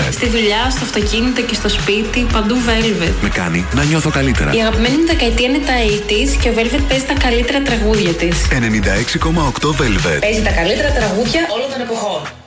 Στη δουλειά, στο αυτοκίνητο και στο σπίτι, παντού Velvet. Με κάνει να νιώθω καλύτερα. Η αγαπημένη μου δεκαετία είναι τα 80's και ο Velvet παίζει τα καλύτερα τραγούδια της. 96,8 Velvet. Παίζει τα καλύτερα τραγούδια όλων των εποχών.